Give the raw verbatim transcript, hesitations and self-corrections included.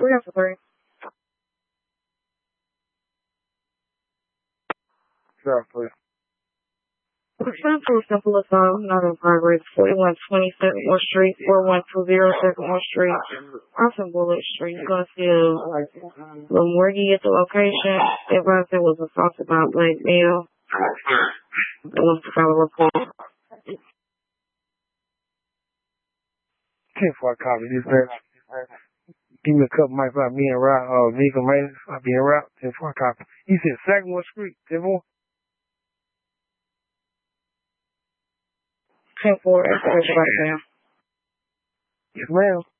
three after three. Sure, please. Return to Simple Asylum, not in progress. forty-one twenty Second Street, forty-one twenty Second Street, off of Bullet Street. You're going to see a little morgue at the location. Advised there was assault about black male. It was to file a report. ten four copy this man. Give me a couple mics about me and Rob, uh, Nico Mason. I'll be in Rob. ten four copy. You said Sagamore Street, ten four? ten four, that's right now. Yes, ma'am.